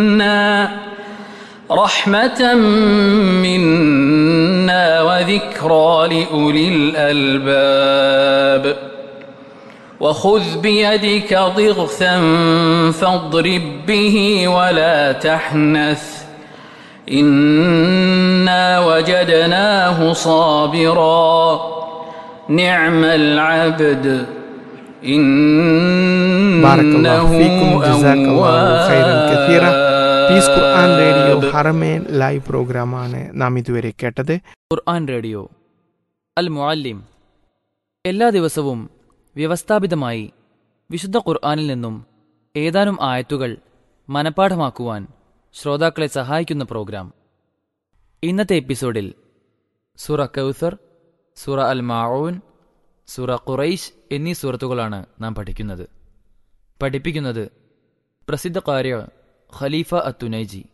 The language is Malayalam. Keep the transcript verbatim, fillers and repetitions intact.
رحمة منا وذكرى لأولي الألباب وخذ بيدك ضغثا فاضرب به ولا تحنث إنا وجدناه صابرا نعم العبد إنه أواب. പീസ് ഖുർആൻ റേഡിയോ ഹറമേൻ ലൈവ് പ്രോഗ്രാമാണ് നാം ഇതുവരെ കേട്ടത്. ഖുർആൻ റേഡിയോ അൽ മുഅല്ലിം എല്ലാ ദിവസവും വ്യവസ്ഥാപിതമായി വിശുദ്ധ ഖുർആനിൽ നിന്നും ഏതാനും ആയത്തുകൾ മനഃപ്പാഠമാക്കുവാൻ ശ്രോതാക്കളെ സഹായിക്കുന്ന പ്രോഗ്രാം. ഇന്നത്തെ എപ്പിസോഡിൽ സൂറ കൗസർ, സൂറ അൽ മാഊൻ, സൂറ ഖുറൈശ് എന്നീ സൂറത്തുകളാണ് നാം പഠിക്കുന്നത്. പഠിപ്പിക്കുന്നത് പ്രസിദ്ധ ഖാരി ഖലീഫ അത്തുനൈജി.